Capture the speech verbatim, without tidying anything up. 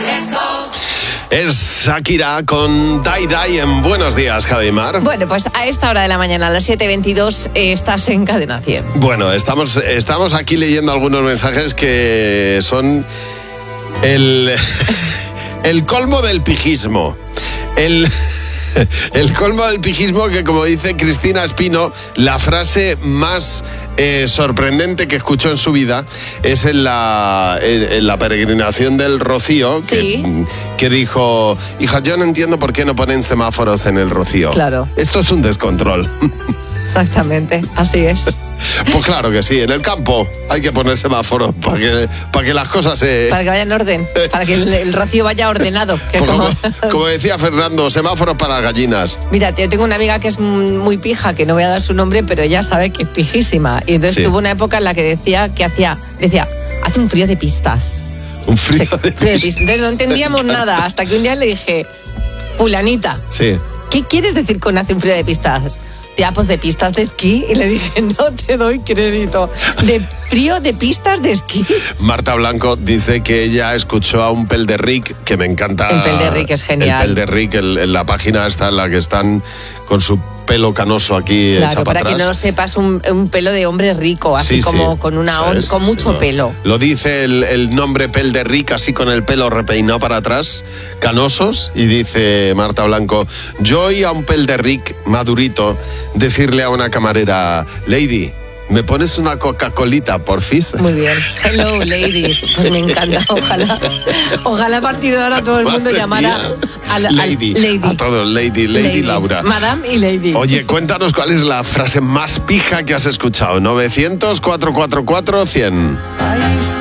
Es Shakira con Dai Dai en Buenos Días, Javimar. Bueno, pues a esta hora de la mañana, a las siete veintidós, eh, estás en Cadena cien. Bueno, estamos, estamos aquí leyendo algunos mensajes que son el, el colmo del pijismo. El... El colmo del pijismo, que como dice Cristina Espino, la frase más eh, sorprendente que escuchó en su vida es en la, en, en la peregrinación del Rocío, que, Sí. que dijo: hija, yo no entiendo por qué no ponen semáforos en el Rocío. Claro. Esto es un descontrol. Exactamente, así es. Pues claro que sí, en el campo hay que poner semáforos para que, para que las cosas se... Para que vaya en orden, para que el, el rocío vaya ordenado. Que Pues como... como, como decía Fernando, semáforos para gallinas. Mira, yo tengo una amiga que es muy pija, que no voy a dar su nombre, pero ella sabe que es pijísima. Y entonces Sí. tuvo una época en la que decía que hacía, decía, hace un frío de pistas. Un frío Sí, de frío de pista. pistas. Entonces no entendíamos nada, hasta que un día le dije, fulanita, Sí. ¿qué quieres decir con hace un frío de pistas? Tía, pues de pistas de esquí. Y le dije, no te doy crédito. ¿De frío de pistas de esquí? Marta Blanco dice que ella escuchó a un Pelderric, que me encanta. El Pelderric es genial. El Pelderric, el, en la página está en la que están con su pelo canoso aquí Claro, hecha para para atrás. que no lo sepas, un, un pelo de hombre rico, así Sí, como sí. con una Eso on- es, con sí, mucho lo- pelo. Lo dice el, el nombre Pelderric, así con el pelo repeinado para atrás, canosos, y dice Marta Blanco: yo oí a un Pelderric madurito decirle a una camarera: Lady, ¿me pones una Coca-Colita, porfis? Muy bien. Hello, lady. Pues me encanta. Ojalá, ojalá a partir de ahora todo el mundo Madre llamara mía. al, al- Lady. lady. A todos, Lady, Lady, Laura. Madame y lady. Oye, cuéntanos cuál es la frase más pija que has escuchado. novecientos, cuatrocientos cuarenta y cuatro, cien.